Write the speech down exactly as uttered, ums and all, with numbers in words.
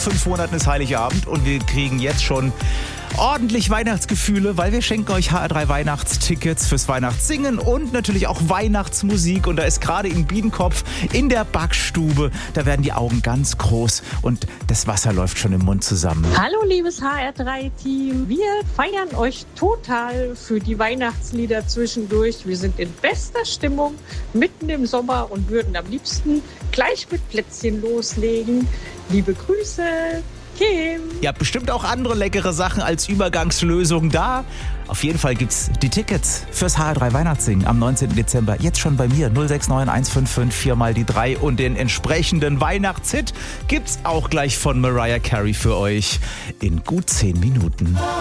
Fünf Monaten ist Heiligabend und wir kriegen jetzt schon ordentlich Weihnachtsgefühle, weil wir schenken euch H R drei Weihnachtstickets fürs Weihnachtssingen und natürlich auch Weihnachtsmusik. Und da ist gerade in Biedenkopf in der Backstube, da werden die Augen ganz groß und das Wasser läuft schon im Mund zusammen. Hallo liebes H R drei Team, wir feiern euch total für die Weihnachtslieder zwischendurch. Wir sind in bester Stimmung mitten im Sommer und würden am liebsten gleich mit Plätzchen loslegen. Liebe Grüße, Kim. Ihr habt bestimmt auch andere leckere Sachen als Übergangslösung da. Auf jeden Fall gibt's die Tickets fürs H R drei Weihnachtssingen am neunzehnten Dezember. Jetzt schon bei mir null sechs neun eins fünf fünf vier mal die drei und den entsprechenden Weihnachtshit gibt's auch gleich von Mariah Carey für euch in gut zehn Minuten.